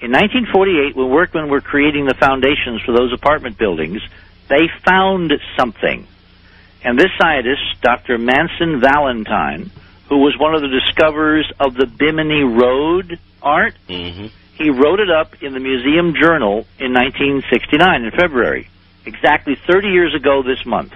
In 1948, when workmen were creating the foundations for those apartment buildings, they found something. And this scientist, Dr. Manson Valentine, who was one of the discoverers of the Bimini Road art, he wrote it up in the Museum Journal in 1969, in February, exactly 30 years ago this month.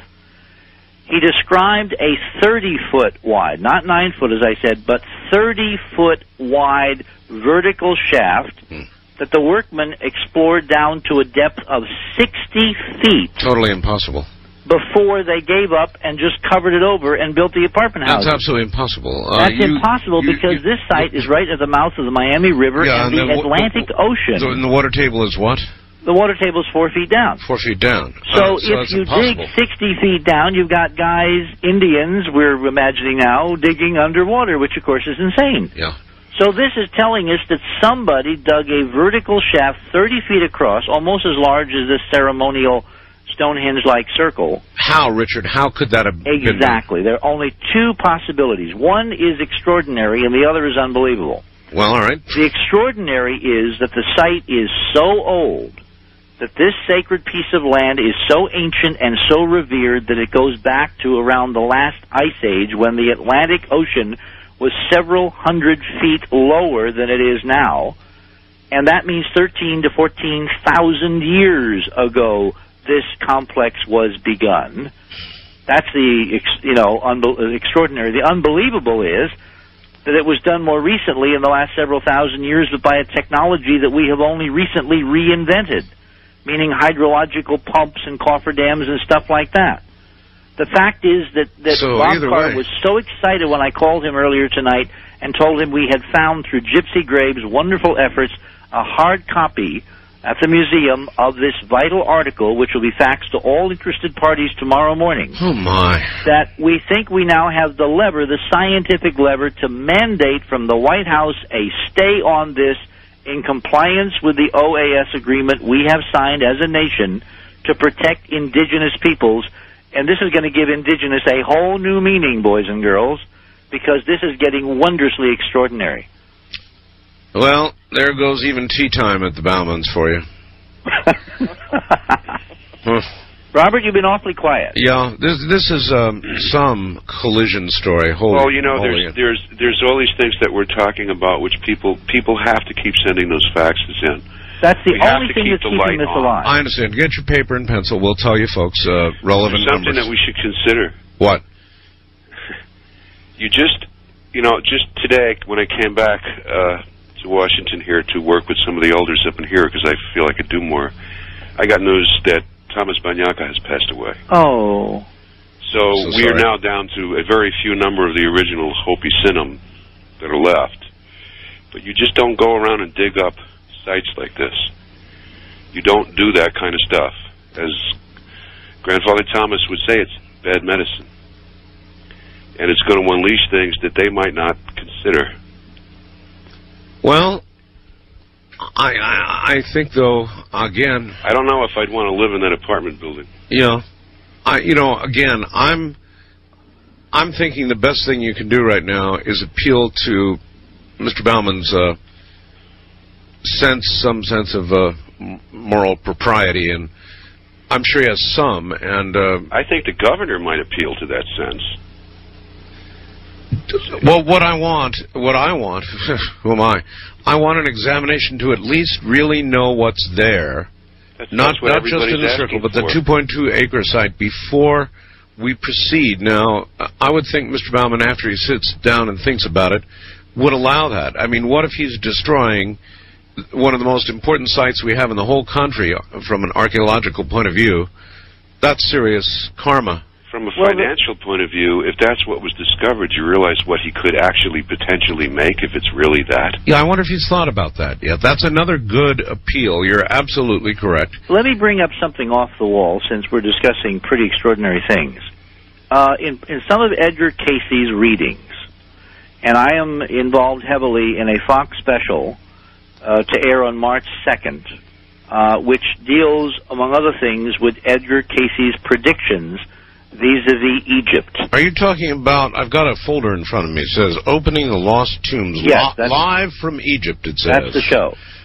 He described a 30-foot wide, not 9 foot as I said, but 30-foot wide vertical shaft that the workmen explored down to a depth of 60 feet. Totally impossible. Before they gave up and just covered it over and built the apartment houses. That's absolutely impossible. That's impossible because this site is right at the mouth of the Miami River and the Atlantic Ocean. And the water table is what? The water table is 4 feet down. 4 feet down. So if you dig 60 feet down, you've got guys, Indians, we're imagining now, digging underwater, which of course is insane. Yeah. So this is telling us that somebody dug a vertical shaft 30 feet across, almost as large as this ceremonial Stonehenge-like circle. How, Richard? How could that have been? Exactly. There are only two possibilities. One is extraordinary, and the other is unbelievable. Well, all right. The extraordinary is that the site is so old that this sacred piece of land is so ancient and so revered that it goes back to around the last ice age when the Atlantic Ocean was several hundred feet lower than it is now. And that means 13 to 14,000 years ago this complex was begun. That's the, extraordinary. The unbelievable is that it was done more recently in the last several thousand years, but by a technology that we have only recently reinvented, meaning hydrological pumps and cofferdams and stuff like that. The fact is that Bob Carr was so excited when I called him earlier tonight and told him we had found through Gypsy Graves' wonderful efforts a hard copy at the museum of this vital article, which will be faxed to all interested parties tomorrow morning. Oh, my. That we think we now have the lever, the scientific lever, to mandate from the White House a stay on this in compliance with the OAS agreement we have signed as a nation to protect indigenous peoples. And this is going to give indigenous a whole new meaning, boys and girls, because this is getting wondrously extraordinary. Well, there goes even tea time at the Bauman's for you. Robert, you've been awfully quiet. Yeah, this is some collision story. Well, there's all these things that we're talking about, which people have to keep sending those faxes in. That's the only thing that's keeping this alive. I understand. Get your paper and pencil. We'll tell you folks relevant There's something numbers. that we should consider. What? Just today when I came back to Washington here to work with some of the elders up in here because I feel I could do more, I got news that Thomas Banyaka has passed away. Oh. So we are now down to a very few number of the original Hopi Sinim that are left. But you just don't go around and dig up sites like this. You don't do that kind of stuff. As Grandfather Thomas would say, it's bad medicine. And it's going to unleash things that they might not consider. Well, I think, though, again... I don't know if I'd want to live in that apartment building. Yeah. Again, I'm thinking the best thing you can do right now is appeal to Mr. Bauman's some sense of moral propriety, and I'm sure he has some, and... I think the governor might appeal to that sense. Well, what I want, who am I? I want an examination to at least really know what's there, not just in the circle, but the 2.2-acre site before we proceed. Now, I would think Mr. Bauman, after he sits down and thinks about it, would allow that. I mean, what if he's destroying one of the most important sites we have in the whole country from an archaeological point of view? That's serious karma. From a financial point of view, if that's what was discovered, you realize what he could actually potentially make if it's really that. Yeah, I wonder if he's thought about that. Yeah, that's another good appeal. You're absolutely correct. Let me bring up something off the wall, since we're discussing pretty extraordinary things. In some of Edgar Casey's readings, and I am involved heavily in a Fox special to air on March 2nd, which deals, among other things, with Edgar Casey's predictions vis-a-vis Egypt. Are you talking about, I've got a folder in front of me, it says, Opening the Lost Tombs, yes, live from Egypt, it says. That's the show.